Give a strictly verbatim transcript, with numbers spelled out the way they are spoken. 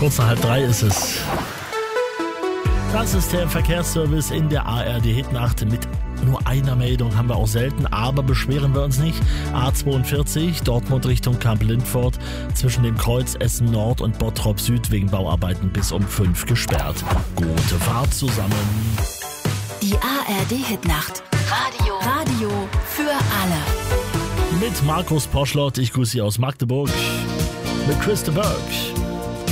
Kurz nach halb drei ist es. Das ist der Verkehrsservice in der A R D-Hitnacht. Mit nur einer Meldung haben wir auch selten, aber beschweren wir uns nicht. A zweiundvierzig, Dortmund Richtung Kamp-Lindfort, zwischen dem Kreuz Essen Nord und Bottrop Süd wegen Bauarbeiten bis um fünf gesperrt. Gute Fahrt zusammen. Die A R D-Hitnacht. Radio. Radio für alle. Mit Markus Poschlott, ich grüße Sie aus Magdeburg. Mit Christa Burke.